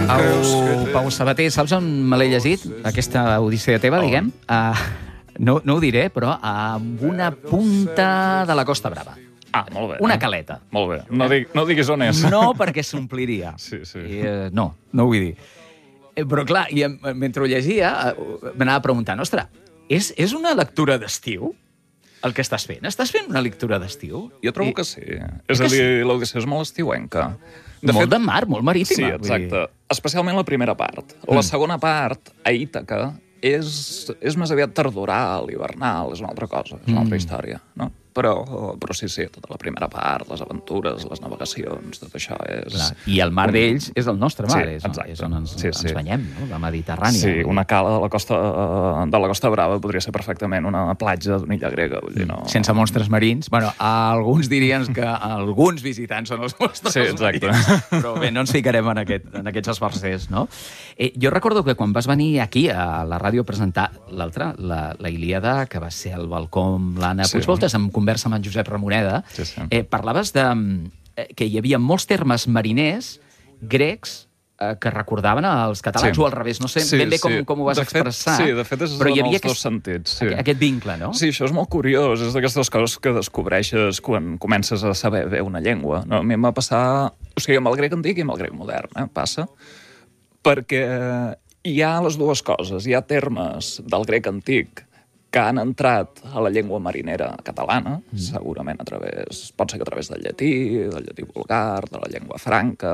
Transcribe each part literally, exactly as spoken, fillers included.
Au, Pau Sabater, saps on me l'he llegit? Aquesta odissea teva, diguem? Uh, no, no ho diré, però amb una punta de la Costa Brava. Ah, molt bé. Una caleta. Molt bé. No, dig, no diguis on és. No, perquè s'ompliria. Sí, sí. I, uh, no, no ho vull dir. Eh, però clar, i, mentre ho llegia, uh, m'anava preguntant, ostres, és, és una lectura d'estiu? El que estàs fent? Estàs fent una lectura d'estiu? Jo trobo I... que sí. És a dir, l'audició és molt estiuenca. De molt fet, de mar, molt marítima. Sí, exacte. Dir... Especialment la primera part. La mm. segona part, a Ítaca, és, és més aviat tardoral, hivernal, és una altra cosa, és una altra mm. història, no? Però, però sí, sí, tota la primera part, les aventures, les navegacions, tot això és... Clar. I el mar d'ells és el nostre mar, sí, és, no? És on ens, sí, sí. ens banyem, no? La Mediterrània. Sí, una cala de la Costa, de la Costa Brava podria ser perfectament una platja d'una illa grega. Vull dir, no... Sense monstres marins. Bueno, alguns dirien que alguns visitants són els monstres sí, exacte. marins. Però bé, no ens ficarem en, aquest, en aquests esforçers, no? Eh, jo recordo que quan vas venir aquí a la ràdio a presentar l'altra, la, la Ilíada, que va ser al balcó amb l'Anna sí. Puigvoltes, amb conversa amb en Josep Ramoneda, sí, sí. Eh, parlaves de, eh, que hi havia molts termes mariners grecs eh, que recordaven als catalans, sí. o al revés, no sé sí, ben bé com, sí. com ho vas de expressar. Fet, sí, de fet és però hi havia en els aquest, dos sentits. Sí. Aquest vincle, no? Sí, això és molt curiós, és d'aquestes coses que descobreixes quan comences a saber bé una llengua. No? A mi em va passar, o sigui, amb el grec antic i amb el grec modern, eh? Passa, perquè hi ha les dues coses, hi ha termes del grec antic que han entrat a la llengua marinera catalana, mm. segurament a través, pot ser que a través del llatí, del llatí vulgar, de la llengua franca,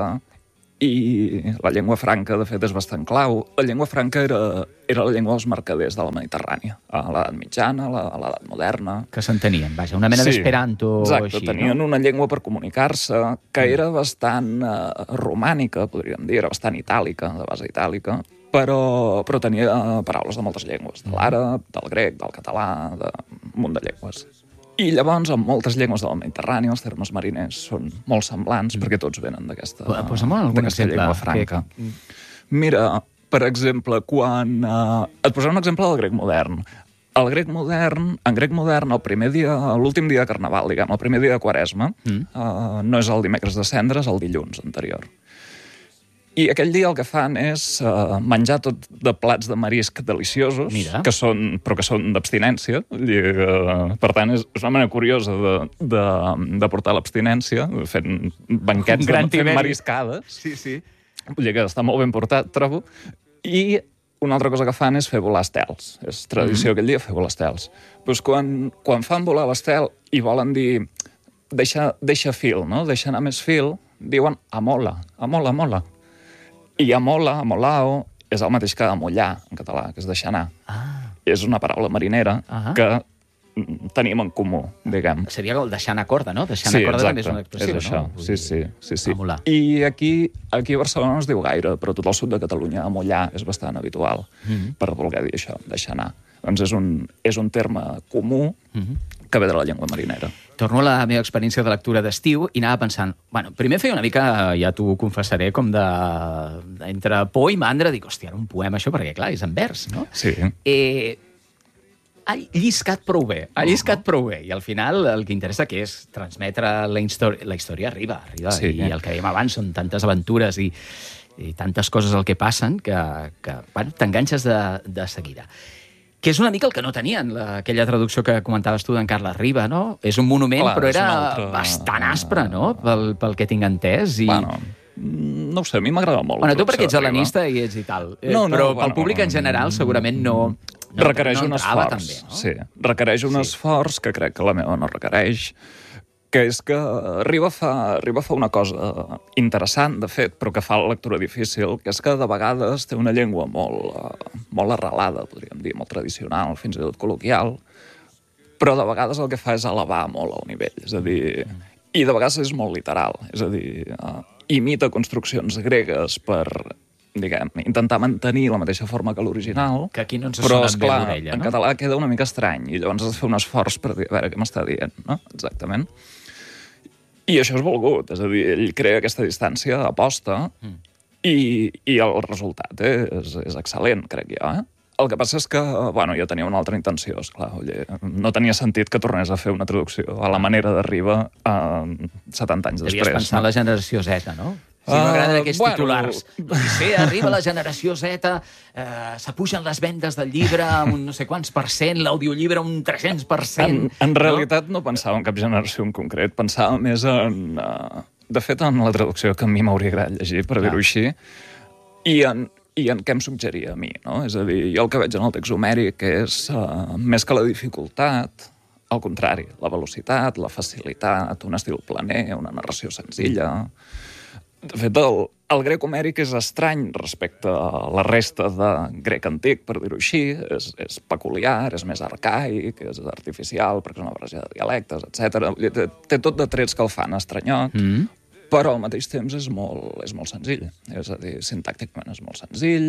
i la llengua franca, de fet, és bastant clau. La llengua franca era, era la llengua dels mercaders de la Mediterrània, a l'edat mitjana, a l'edat moderna. Que s'entenien, vaja, una mena sí, d'esperanto exacte, així, tenien no? una llengua per comunicar-se que era bastant uh, romànica, podríem dir, era bastant itàlica, de base itàlica, però, però tenia paraules de moltes llengües, de l'àrab, del grec, del català, d'un munt de llengües. I llavors, en moltes llengües de la Mediterrània, els termes mariners són molt semblants, mm. perquè tots venen d'aquesta llengua franca. Que... Mira, per exemple, quan... Uh, et posaré un exemple del grec modern. El grec modern, en grec modern, el primer dia, l'últim dia de Carnaval, diguem, el primer dia de Quaresma, mm. uh, no és el dimecres de Cendres, el dilluns anterior. I aquell dia el que fan és uh, menjar tot de plats de marisc deliciosos, Mira. que són, però que són d'abstinència. Uh, per tant, és, és una manera curiosa de, de, de portar l'abstinència, fent banquets, de, fent mariscades. Sí, sí. Vull dir que està molt ben portat, trobo. I una altra cosa que fan és fer volar estels. És tradició mm-hmm. aquell dia fer volar estels. Pues quan, quan fan volar l'estel i volen dir deixa, deixa fil, no? Deixa anar més fil, diuen amola, amola, amola. I amola, amolao, és el mateix que amollar, en català, que és deixar anar. Ah. És una paraula marinera ah. que tenim en comú, diguem. Seria el deixar anar corda, no? Deixar anar sí, corda exacte. també és una expressió, és això. no? Sí, sí, sí, sí. Amolar. I aquí, aquí a Barcelona no es diu gaire, però tot el sud de Catalunya amollar és bastant habitual mm-hmm. per voler dir això, deixar anar. Doncs és un, és un terme comú mm-hmm. que ve de la llengua marinera. Torno a la meva experiència de lectura d'estiu i anava pensant, bueno, primer feia una mica, ja t'ho confessaré, com de... entre por i mandra, dic, hòstia, era un poema això, perquè clar, és en vers, no? Sí. Eh, ha lliscat prou bé, ha lliscat uh-huh. prou bé, i al final el que interessa que és transmetre la, història, la història arriba, arriba, sí. i el que dèiem abans són tantes aventures i, i tantes coses el que passen que, que bueno, t'enganxes de, de seguida. Que és una mica el que no tenien, la, aquella traducció que comentaves tu d'en Carles Riba, no? És un monument, clar, però era altre... bastant aspre, no?, pel, pel que tinc entès. I... Bueno, no ho sé, a mi m'agrada molt. Bueno, tu perquè ets helenista i ets i tal, no, no, però bueno, pel públic en general segurament no... no requereix no un esforç, també, no? Sí, requereix un sí. esforç que crec que la meva no requereix, que és que Riba fa, Riba fa una cosa interessant, de fet, però que fa la lectura difícil, que és que de vegades té una llengua molt, molt arrelada, podríem dir, molt tradicional, fins i tot col·loquial, però de vegades el que fa és elevar molt el nivell, és a dir... I de vegades és molt literal, és a dir, uh, imita construccions gregues per, diguem, intentar mantenir la mateixa forma que l'original, que aquí no ens però, sona esclar, bé l'orella, no? En català queda una mica estrany, i llavors has de fer un esforç per dir, a veure què m'està dient, no? Exactament. I això és volgut, és a dir, ell crea aquesta distància, aposta, mm. i, i el resultat és, és excel·lent, crec jo, eh? El que passa és que, bueno, jo tenia una altra intenció, esclar, oye, no tenia sentit que tornés a fer una traducció a la manera de Riba eh, setanta anys després. Devies pensar en no? la generació Z, no? Sí, m'agraden aquests bueno... titulars. Sí, arriba la generació Z, eh, s'apugen les vendes del llibre a un no sé quants per cent, l'audiollibre un tres-cents per cent. En, en realitat no pensava en cap generació en concret, pensava més en... Uh, de fet, en la traducció que a mi m'hauria agradat llegir, per dir-ho així, i en, i en què em suggeria a mi, no? És a dir, jo el que veig en el text homèric és, uh, més que la dificultat, al contrari, la velocitat, la facilitat, un estil planer, una narració senzilla... De fet, el, el grec homèric és estrany respecte a la resta de grec antic, per dir-ho així. És, és peculiar, és més arcaic, és artificial, perquè és una barreja de dialectes, etcètera. Té, té tot de trets que el fan estranyot, mm. però al mateix temps és molt, és molt senzill. És a dir, sintàcticament és molt senzill,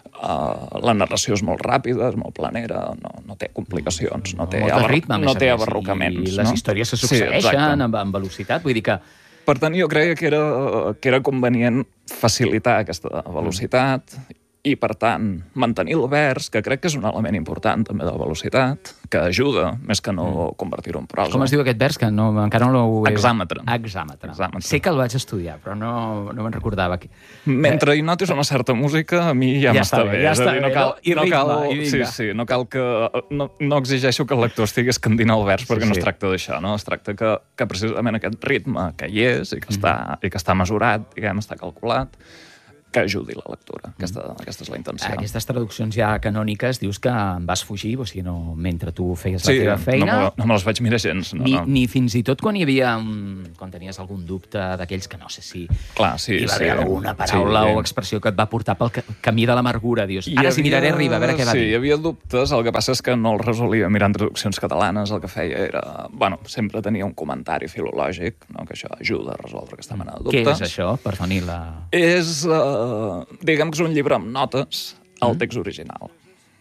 uh, la narració és molt ràpida, és molt planera, no, no té complicacions, no té, abar ritme, no té abarrocaments. I les no? històries se succeeixen sí, amb, amb velocitat, vull dir que... Per tant, jo creia que era, que era convenient facilitar aquesta velocitat i, per tant, mantenir el vers, que crec que és un element important, també, de la velocitat, que ajuda, més que no convertir-ho en prosa. Com es diu aquest vers? Que no, encara no l'ho... Hexàmetre. Hexàmetre. Hexàmetre. Sé que el vaig estudiar, però no, no me'n recordava. Mentre hi notis una certa música, a mi ja, ja m'està bé. Ja està bé, no cal, I ritme, no cal, i vinga. Sí, sí, no cal que... No, no exigeixo que el lector estigui escandint el vers, perquè sí, no es tracta d'això, no? Es tracta que, que precisament aquest ritme que hi és i que, mm. està, i que està mesurat, diguem, està calculat, que ajudi la lectura. Aquesta, mm. aquesta és la intenció. Aquestes traduccions ja canòniques dius que en vas fugir, o sigui, no, mentre tu feies sí, la teva feina... no, me, no me les vaig mirar gens. No, ni, no. ni fins i tot quan hi havia... Quan tenies algun dubte d'aquells que no sé si... Clar, sí, hi va haver sí, alguna paraula sí, o expressió que et va portar pel camí de l'amargura. Dius, ara si miraré arriba, a veure què va sí, dir. Sí, hi havia dubtes. El que passa és que no el resolia mirant traduccions catalanes. El que feia era... Bueno, sempre tenia un comentari filològic, no? Que això ajuda a resoldre aquesta mena de dubtes. Què és això, perdoni la... És... Uh, diguem que és un llibre amb notes al text original,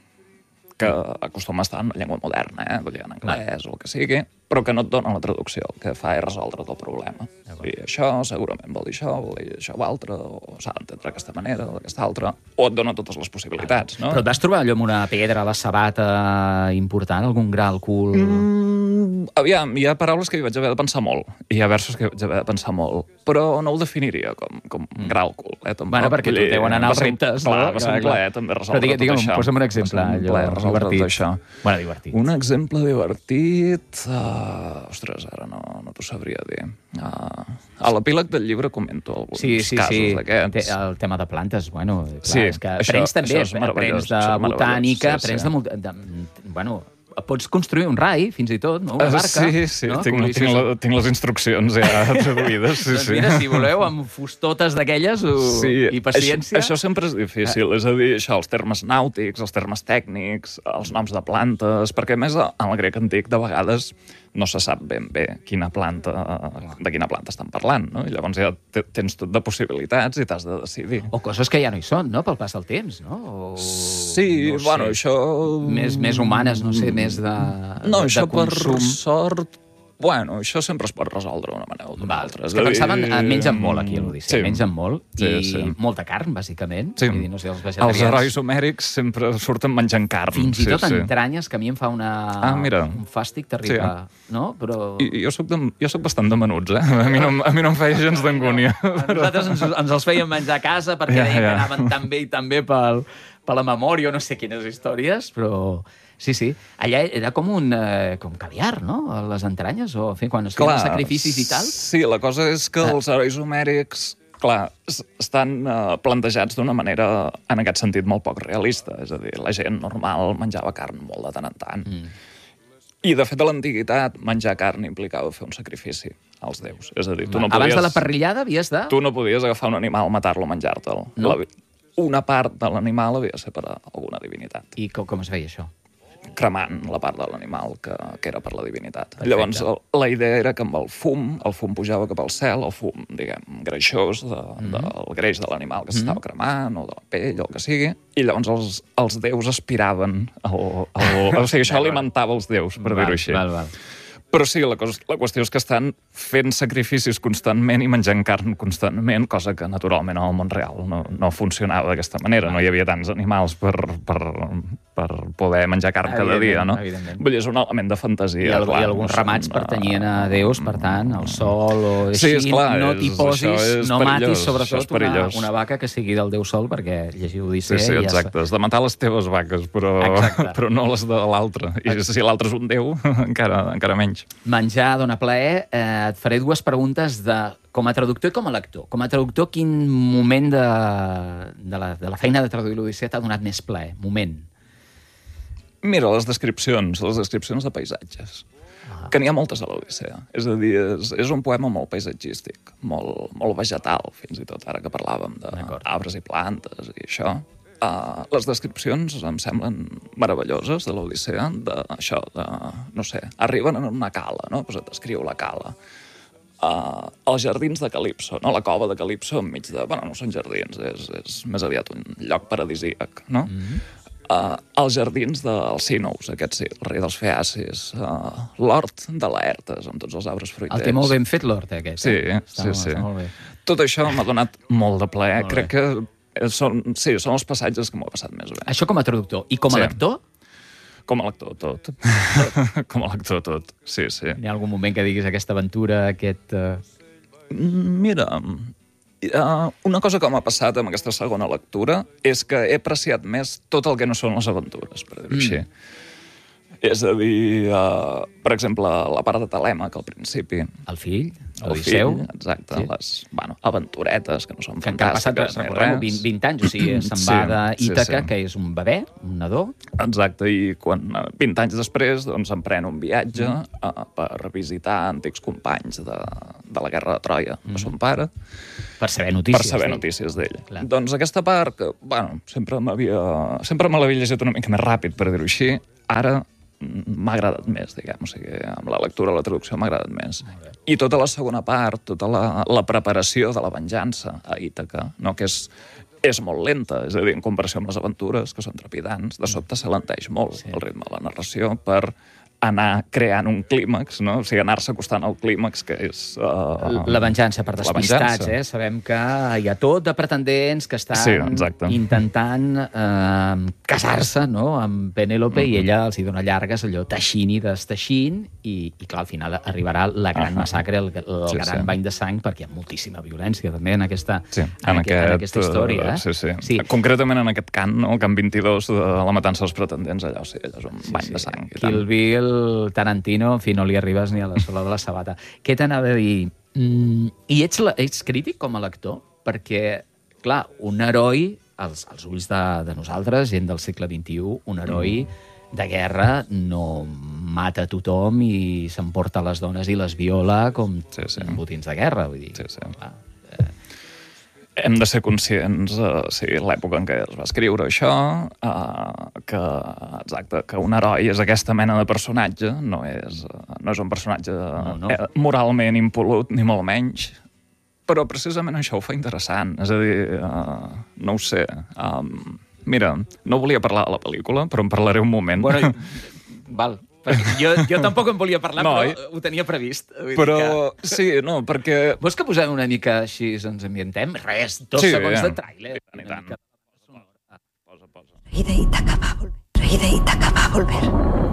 que acostuma a estar en la llengua moderna, eh? Vull dir, en anglès o el que sigui, però que no et dona la traducció, el que fa és resoldre el problema. I això segurament vol dir això, vol dir això o altre, o s'ha d'entendre d'aquesta manera o d'aquesta altra, o et dona totes les possibilitats, no? Però et vas trobar allò amb una pedra a la sabata important, algun gra al cul? Mm, aviam, hi ha paraules que hi vaig haver de pensar molt, i hi ha versos que hi vaig haver de pensar molt, però no ho definiria com, com mm. gra al cul, eh? Tampoc. Bueno, perquè tu deuen anar als reptes, clar, no? Va ser un plaer també resoldre però digue, tot això. Posa'm un exemple, allò, divertit. Això. Bueno, divertit. Un exemple divertit... Uh, ostres, ara no, no t'ho sabria dir. Uh, a l'epíleg del llibre comento alguns sí, sí, casos sí. d'aquests. El tema de plantes, bueno, clar, sí, és que això, aprens també, aprens de botànica, sí, aprens sí. de, de... Bueno, pots construir un rai, fins i tot, no? Una barca. Sí, sí, no? tinc, tinc, la, tinc les instruccions ja traduïdes. Sí, doncs mira, sí. si voleu, amb fustotes d'aquelles o... sí, i paciència... Això, això sempre és difícil, és a dir, això, els termes nàutics, els termes tècnics, els noms de plantes, perquè a més en el grec antic de vegades no se sap ben bé quina planta, de quina planta estan parlant, no? I llavors ja tens tot de possibilitats i t'has de decidir. O coses que ja no hi són, no?, pel pas del temps, no? O... Sí, no bueno, això... Més, més humanes, no sé, més de, no, de, això de consum. Per sort... Bueno, això sempre es pot resoldre d'una manera o d'una altra. És que pensaven, en mengen molt aquí a l'Odissea, sí. mengen molt, sí, i sí. molta carn, bàsicament. Sí. Vull dir, no sé, els vegetarians... Els herois homèrics sempre surten menjant carn. Fins i tot sí, entranyes, que a mi em fa una... ah, mira. un fàstic terrible, sí. no? Però... I, jo, soc de, jo soc bastant de menuts, eh? A mi no, a mi no em feia gens d'angúnia. No, no. Però... Nosaltres ens, ens els fèiem menjar a casa perquè ja, ja. anaven tan bé i tan bé pel, per la memòria, o no sé quines històries, però... Sí, sí. Allà era com un eh, com caviar, no?, les entranyes, o en fi, quan es feien els sacrificis i tal. Sí, la cosa és que ah. els herois homèrics, clar, estan uh, plantejats d'una manera, en aquest sentit, molt poc realista. És a dir, la gent normal menjava carn molt de tant en tant. Mm. I, de fet, a l'antiguitat, menjar carn implicava fer un sacrifici als déus. És a dir, tu no podies... Abans de la parrillada havies de... Tu no podies agafar un animal, matar-lo, menjar-te'l. No. La... Una part de l'animal havia de ser per a alguna divinitat. I com, com es feia això? Cremant la part de l'animal que, que era per la divinitat. Perfecte. Llavors, el, la idea era que amb el fum, el fum pujava cap al cel, el fum, diguem, greixós, de, mm. del greix de l'animal que s'estava mm. cremant, o de la pell, o el que sigui, i llavors els, els déus aspiraven, el, el, o sigui, això alimentava els déus, per dir-ho així. Val, val. Però sí, la, cosa, la qüestió és que estan fent sacrificis constantment i menjant carn constantment, cosa que naturalment al món real no, no funcionava d'aquesta manera. No hi havia tants animals per, per, per poder menjar carn cada dia, no? Evidentment. Vull dir, és un element de fantasia. I, el, clar, i alguns no ramats són, pertanyien a déus, per tant, al sol o així, Sí, esclar, no t'hi és- posis, això és no matis, perillós, això és sobretot, una, perillós. una vaca que sigui del déu sol, perquè llegiu Odissea Sí, sí, i ja exacte. Has de matar les teves vaques, però, Exacte. però no les de l'altre. I si l'altre és un déu, encara, encara menys. Menjar dona plaer. Eh, et faré dues preguntes de, com a traductor i com a lector. Com a traductor, quin moment de, de, la, de la feina de traduir l'Odissea t'ha donat més plaer? Moment. Mira, les descripcions, les descripcions de paisatges. Ah. Que n'hi ha moltes a l'Odissea. És a dir, és, és un poema molt paisatgístic, molt, molt vegetal, fins i tot, ara que parlàvem d'arbres i plantes i això. Uh, les descripcions em semblen meravelloses de l'Odissea, d'això, de, no sé, arriben en una cala, no? Pues et descriu la cala. Uh, els jardins de Calipso, no? La cova de Calipso enmig de... Bueno, no són jardins, és, és més aviat un lloc paradisíac, no? Mm-hmm. uh, els jardins d'Alcínous, aquest sí, el rei dels feacis, uh, l'hort de Laertes, amb tots els arbres fruiters. El té molt ben fet, l'hort, aquest. Sí, eh? sí, Està, sí. està molt bé. Tot això m'ha donat molt de plaer. Molt Crec bé. que són, sí, són els passatges que m'ho he passat més bé. Això com a traductor. I com a Sí. lector? Com a lector, tot. Com a lector, tot. Sí, sí. Hi ha algun moment que diguis aquesta aventura, aquest... Uh... Mira, uh, una cosa que m'ha passat amb aquesta segona lectura és que he apreciat més tot el que no són les aventures, per dir-ho Mm. així. És a dir, uh, per exemple, la part de Telèmac, al principi. El fill, El l'Odisseu. fill, exacte, Sí. les bueno, aventuretes, que no són Que encara ha passat, fantàstiques ni recordem-ho, res. vint, vint anys, o sigui, se'n Sí, va sí, d'Ítaca, sí. que és un bebè, un nadó. Exacte, i quan, eh, vint anys després doncs, emprèn un viatge Mm. uh, per visitar antics companys de, de la guerra de Troia, Mm. de son pare, Per saber notícies. per saber d'ell. notícies d'ell. Clar. Doncs aquesta part, que, bueno, sempre m'havia... Sempre me l'havia llegit una mica més ràpid, per dir-ho així, ara mm, m'ha agradat més, diguem. O sigui, amb la lectura, la traducció m'ha agradat més. I tota la segona part, tota la, la preparació de la venjança a Ítaca, no? Que és, és molt lenta, és a dir, en comparació amb les aventures, que són trepidants, de sobte s'alenteix molt Sí. el ritme de la narració per anar creant un clímax, no? O sigui, anar-se acostant al clímax, que és... Uh, La venjança per la despistats, venjança. eh? Sabem que hi ha tot de pretendents que estan Sí, exacte. intentant eh, casar-se, no?, amb Penélope, Mm-hmm. i ella els hi dona llargues, allò teixint i desteixint, i, i clar, al final arribarà la gran Ah, massacre, el, el sí, gran sí. bany de sang, perquè hi ha moltíssima violència també en aquesta, Sí, en, aquest, en aquesta història. Eh? Sí, sí, sí. Concretament en aquest cant, no? El cant vint-i-dos de la matança dels pretendents, allò, sí, allò és un Sí, bany sí. de sang. I Kill tant. Bill, Tarantino, en fi, no li arribes ni a la sola de la sabata. Què t'anava a dir? Mm, I ets, la, ets crític com a lector? Perquè, clar, un heroi, als, als ulls de, de nosaltres, gent del segle vint-i-u, un heroi de guerra no mata tothom i s'emporta les dones i les viola com Sí, sí. botins de guerra. Vull dir, Sí, sí. clar, Hem de ser conscients, uh, sí, l'època en què es va escriure això, uh, que, exacte, que un heroi és aquesta mena de personatge, no és, uh, no és un personatge No, no. eh, moralment impolut, ni molt menys, però precisament això ho fa interessant. És a dir, uh, no ho sé... Um, mira, no volia parlar de la pel·lícula, però en parlaré un moment. Bueno, val. Perquè jo, jo tampoc en volia parlar, No, però oi? ho tenia previst. Vull dir Però, que... sí, no, perquè... Vols que posem una mica així, ens ambientem? Res, dos Sí, segons ja. de tràiler. I Una tant. mica... Posa, posa. Rey de Ítaca va a volver. Rey de Ítaca va a volver.